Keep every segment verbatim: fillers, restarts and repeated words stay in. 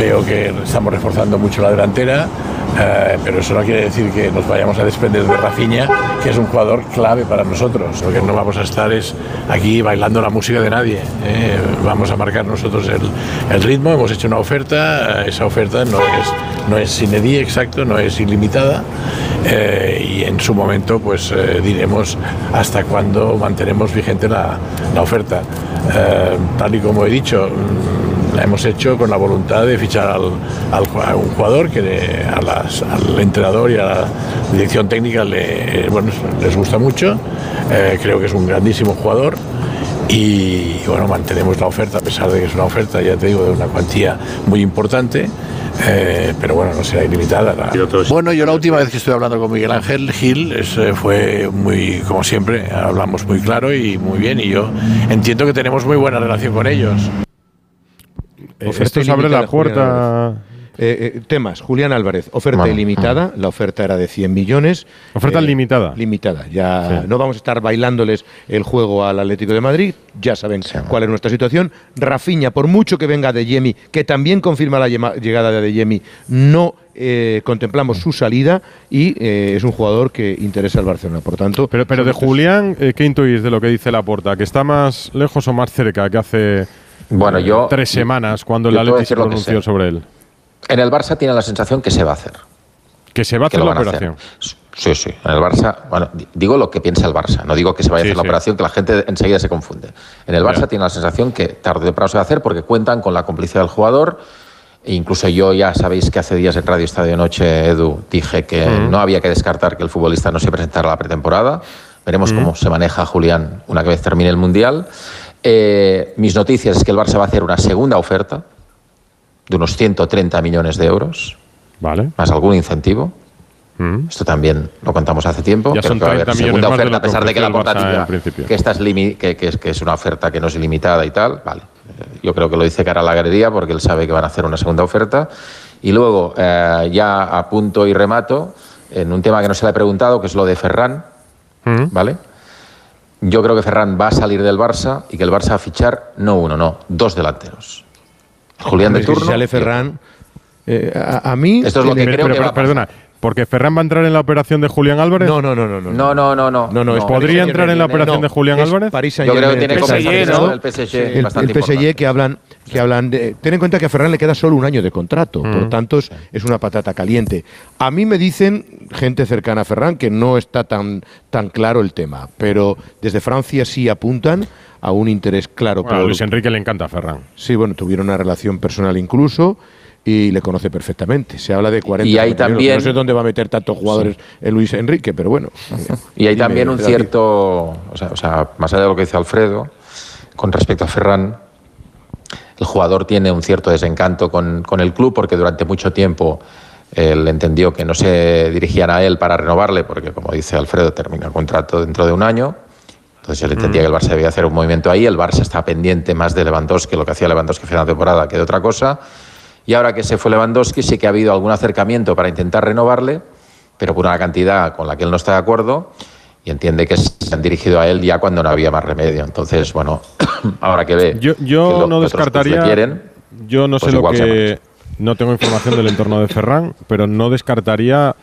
veo que estamos reforzando mucho la delantera, eh, pero eso no quiere decir que nos vayamos a desprender de Rafinha, que es un jugador clave para nosotros. Lo que no vamos a estar es aquí bailando la música de nadie, eh. Vamos a marcar nosotros el, el ritmo. Hemos hecho una oferta, esa oferta no es, no es sine die, exacto, no es ilimitada, eh, y en su momento pues eh, diremos hasta cuándo mantenemos vigente la, la oferta. Eh, tal y como he dicho, la hemos hecho con la voluntad de fichar al, al, a un jugador que le, a las, al entrenador y a la dirección técnica le, bueno, les gusta mucho. Eh, creo que es un grandísimo jugador y bueno, mantenemos la oferta a pesar de que es una oferta, ya te digo, de una cuantía muy importante. Eh, pero bueno, no será ilimitada. La... Bueno, yo la última vez que estuve hablando con Miguel Ángel Gil es, fue muy, como siempre, hablamos muy claro y muy bien, y yo entiendo que tenemos muy buena relación con ellos. Esto se abre la puerta. Eh, eh, temas, Julián Álvarez, oferta bueno, ilimitada, uh-huh. La oferta era de cien millones. Oferta eh, limitada. Limitada, ya sí. No vamos a estar bailándoles el juego al Atlético de Madrid, ya saben sí. Cuál es nuestra situación. Rafinha, por mucho que venga Adeyemi, que también confirma la llegada de Adeyemi, no eh, contemplamos su salida y eh, es un jugador que interesa al Barcelona, por tanto. Pero, pero de Julián, eh, ¿qué intuís de lo que dice Laporta? ¿Que está más lejos o más cerca que hace bueno, eh, yo, tres semanas cuando el Atlético se pronunció sobre él? En el Barça tiene la sensación que se va a hacer. ¿Que se va a hacer la operación? Hacer. Sí, sí. En el Barça, bueno, digo lo que piensa el Barça, no digo que se vaya sí, a hacer sí. la operación, que la gente enseguida se confunde. En el Barça yeah. tiene la sensación que tarde o temprano se va a hacer porque cuentan con la complicidad del jugador. E incluso yo, ya sabéis que hace días en Radio Estadio Noche, Edu, dije que uh-huh. no había que descartar que el futbolista no se presentara a la pretemporada. Veremos uh-huh. cómo se maneja Julián una vez termine el Mundial. Eh, mis noticias es que el Barça va a hacer una segunda oferta de unos ciento treinta millones de euros, vale. más algún incentivo. Mm. Esto también lo contamos hace tiempo. Ya Creo son que va a haber segunda oferta, a pesar de que la portativa, que, esta es limi que, que, es, que es una oferta que no es ilimitada y tal. Vale. Yo creo que lo dice cara a la galería porque él sabe que van a hacer una segunda oferta. Y luego, eh, ya a punto y remato, en un tema que no se le ha preguntado, que es lo de Ferran, mm. ¿vale? Yo creo que Ferran va a salir del Barça y que el Barça va a fichar no uno, no, dos delanteros. Julián de turno. Si sale Ferran, eh, a, a mí. Esto es lo que pero, creo pero, que va a perdona, porque Ferran va a entrar en la operación de Julián Álvarez. No, no, no, no, no, no, no, no, no. no, no, no ¿Podría entrar en la operación no, de Julián Álvarez? París Yo creo que tiene conversación con el P S G, el, bastante el P S G que hablan, que hablan de. Ten en cuenta que a Ferran le queda solo un año de contrato, mm. por tanto es, es una patata caliente. A mí me dicen gente cercana a Ferran que no está tan tan claro el tema, pero desde Francia sí apuntan a un interés claro. Bueno, por, a Luis Enrique le encanta a Ferran. Sí, bueno, tuvieron una relación personal incluso y le conoce perfectamente. Se habla de cuarenta. Y hay también, no sé dónde va a meter tantos jugadores sí. en Luis Enrique, pero bueno. Y hay también un cierto, o sea, o sea, más allá de lo que dice Alfredo, con respecto a Ferran, el jugador tiene un cierto desencanto con, con el club porque durante mucho tiempo él entendió que no se dirigían a él para renovarle porque, como dice Alfredo, termina el contrato dentro de un año. Entonces él entendía mm. que el Barça debía hacer un movimiento ahí. El Barça está pendiente más de Lewandowski, lo que hacía Lewandowski final de temporada, que de otra cosa. Y ahora que se fue Lewandowski, sí que ha habido algún acercamiento para intentar renovarle, pero por una cantidad con la que él no está de acuerdo y entiende que se han dirigido a él ya cuando no había más remedio. Entonces, bueno, ahora que ve yo, yo que lo, no descartaría, quieren, yo no pues sé lo que, no tengo información del entorno de Ferran, pero no descartaría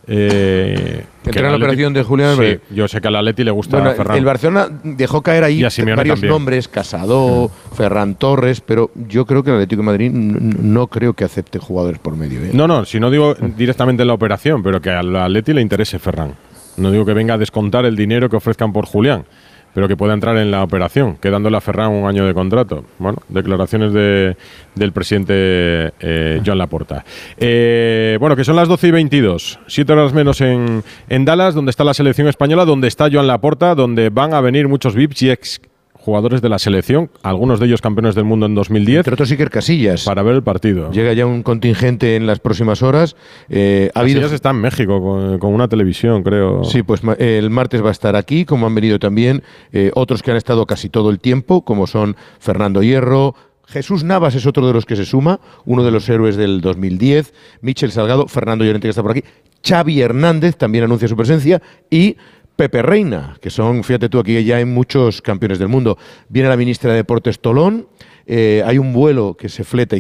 Eh, ¿Entrar en la operación de Julián Álvarez? Sí, yo sé que al Atleti le gusta bueno, a Ferran. El Barcelona dejó caer ahí varios también. nombres, Casado, mm. Ferran Torres, pero yo creo que el Atlético de Madrid no creo que acepte jugadores por medio. ¿eh? No, no, si no digo directamente en la operación, pero que al Atleti le interese Ferran. No digo que venga a descontar el dinero que ofrezcan por Julián, pero que pueda entrar en la operación, quedándole a Ferran un año de contrato. Bueno, declaraciones de, del presidente eh, Joan Laporta. Eh, bueno, que son las doce y veintidós, siete horas menos en, en Dallas, donde está la selección española, donde está Joan Laporta, donde van a venir muchos V I Ps y ex jugadores de la selección, algunos de ellos campeones del mundo en dos mil diez. Entre otros Iker Casillas. Para ver el partido. Llega ya un contingente en las próximas horas. Eh, ha Casillas habido... está en México con, con una televisión, creo. Sí, pues el martes va a estar aquí, como han venido también eh, otros que han estado casi todo el tiempo, como son Fernando Hierro. Jesús Navas es otro de los que se suma, uno de los héroes del dos mil diez. Michel Salgado, Fernando Llorente, que está por aquí. Xavi Hernández también anuncia su presencia y Pepe Reina, que son, fíjate tú, aquí ya hay muchos campeones del mundo. Viene la ministra de Deportes Tolón, eh, hay un vuelo que se fleta y